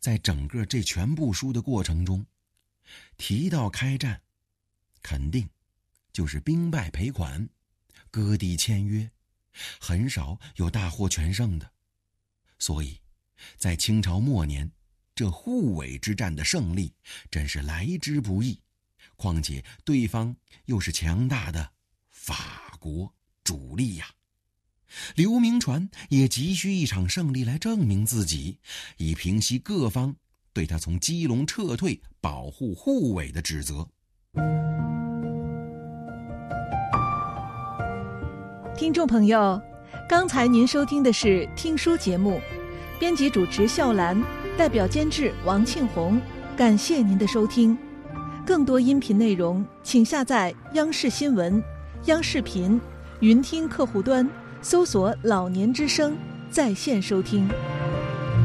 在整个这全部书的过程中，提到开战，肯定就是兵败赔款，割地签约，很少有大获全胜的。所以在清朝末年，这护卫之战的胜利真是来之不易，况且对方又是强大的法国主力呀。刘铭传也急需一场胜利来证明自己，以平息各方对他从基隆撤退保护护卫的指责。 听众朋友，刚才您收听的是听书节目，编辑主持笑兰，代表监制王庆红，感谢您的收听。更多音频内容请下载央视新闻、央视频、云听客户端，搜索老年之声在线收听。